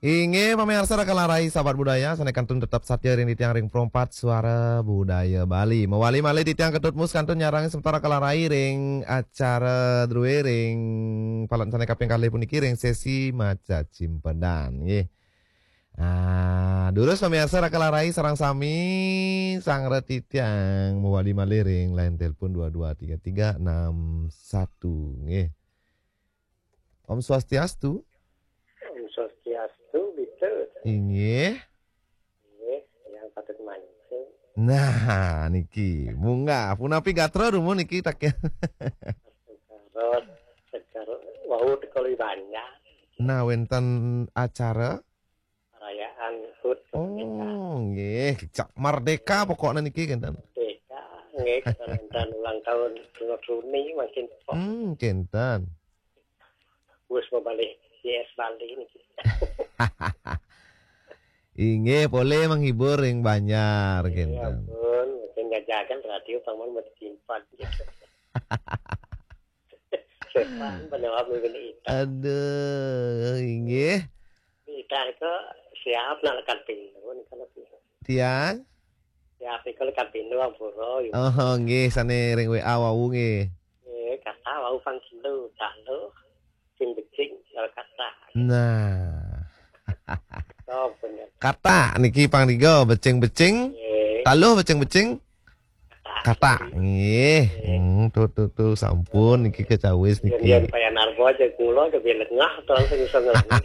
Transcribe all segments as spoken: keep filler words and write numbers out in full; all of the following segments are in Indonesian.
Inge pamirsa kalarai sahabat budaya sana kantun tetap satya ring di tiang ring perompat suara budaya Bali. Mewali mali di tiang ketut mus kantun nyarang sementara kalarai ring acara drue ring palan sana kaping kali puniki ring sesi maca cimpedan nggih. Ah, dulus pamirsa kalarai sarang sami sang retitiang mewali mali ring lain telepon dua dua tiga tiga enam satu nggih. Om Swastiastu. Om Swastiastu betul. Inggih. Nggih, yang patut mancing. Nah, niki munggah punapi gatra rumun niki tak ya. Sekarang sekarang wau tekali banyak. Nah, wenten acara Perayaan Hut oh, nggih, cak merdeka pokoknya niki kenten. Merdeka, nggih ketentuan ulang tahun Runi makin pok. Hmm, kenten. Wis mau balik Y S Bali niki. Inge boleh menghibur yang banyak Ya kenten. pun, mungkin ngajakan radio paman mau disimpan gitu. Sepan penjawab begini itu. Aduh, inge Kita itu siap nak lekat pintu nih kalau tiang. siap nih kalau lekat pintu ampuro. Oh, nggih sane ring W A wau nggih. Eh kata wau pang kindu talo sing becing kalau kata. Nah. Oh bener. Kata niki pangdiga becing-becing. Eh Taluh becing-becing. Kata nggih. Hmm, tuh tuh tuh sampun niki kecawis niki. Kemudian paya narbo aja kulo ke lengah to sing iso ngerti.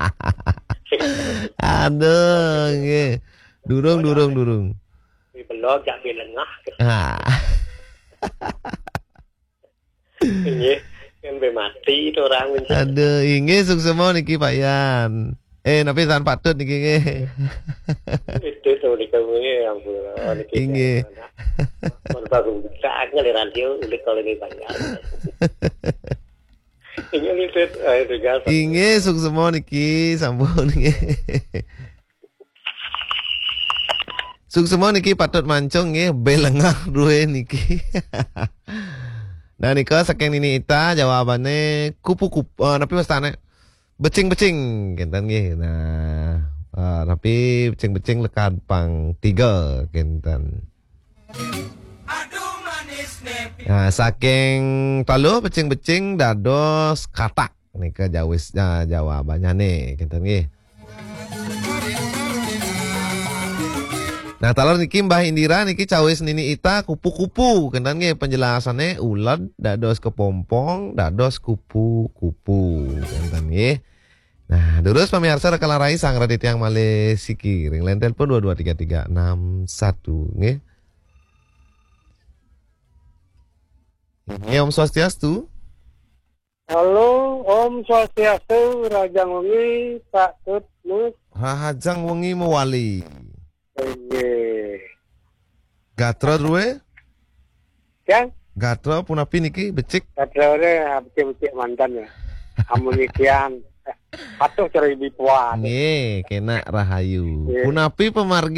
Aduh nggih. Durung durung durung. Di belok gak lengah. Ah. Ini kan be mati itu orang mencet. Aduh, inggih suksema niki Pak Yan. Eh, tapi san patut niki nggih. Itu tuh di kamu ini ampuro niki. Inggih. Mun baru saatnya di radio udah kalau ini banyak. Ini itu itu gas. Inggih suksema niki sampun nggih. Suksema niki patut mancung nggih belengah duwe niki. Nah nika saking nini ita jawabannya kupu-kupu uh, tapi mestane becing-becing kenten nggih. Nah, uh, tapi becing-becing lekat pang tiga kenten. Nah, saking taluh becing-becing dados katak nika jawis uh, jawabannya nih kenten nggih. Nah, talor niki Mbah Indira niki cawis nini ita kupu-kupu. Kentan nggih penjelasannya ulat dados kepompong, dados kupu-kupu. Kentan nggih. Nah, terus pemirsa kalarai sang radit yang male siki ring lain telepon dua dua tiga tiga enam satu nggih. Ini Om Swastiastu. Halo, Om Swastiastu, Rajang Wengi, Pak Tut Mus. Rahajang wengi mewali. Nggih. Gatra druwe? Kan Gatra punapi niki becik. kadare becik-becik mantan ya. Amunikian. Patuh cari dipuan. Nggih, kena rahayu. Nggih. Punapi pemargi